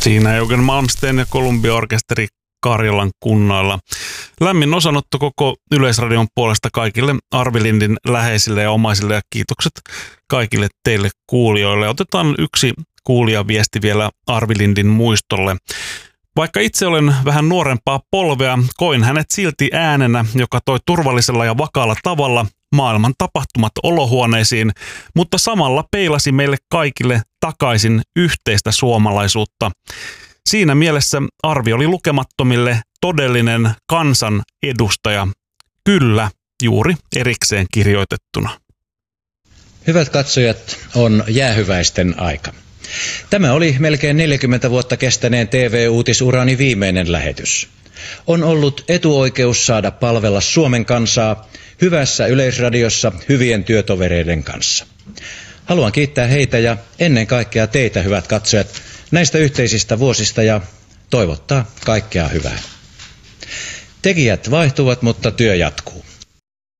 Siinä Eugen Malmsteen ja Columbia-orkesteri Karjalan kunnalla. Lämmin osanotto koko Yleisradion puolesta kaikille Arvi Lindin läheisille ja omaisille ja kiitokset kaikille teille kuulijoille. Otetaan yksi kuulijaviesti vielä Arvi Lindin muistolle. Vaikka itse olen vähän nuorempaa polvea, koin hänet silti äänenä, joka toi turvallisella ja vakaalla tavalla maailman tapahtumat olohuoneisiin, mutta samalla peilasi meille kaikille takaisin yhteistä suomalaisuutta. Siinä mielessä Arvi oli lukemattomille todellinen kansan edustaja. Kyllä, juuri erikseen kirjoitettuna. Hyvät katsojat, on jäähyväisten aika. Tämä oli melkein 40 vuotta kestäneen TV-uutisurani viimeinen lähetys. On ollut etuoikeus saada palvella Suomen kansaa hyvässä Yleisradiossa hyvien työtovereiden kanssa. Haluan kiittää heitä ja ennen kaikkea teitä, hyvät katsojat, näistä yhteisistä vuosista ja toivottaa kaikkea hyvää. Tekijät vaihtuvat, mutta työ jatkuu.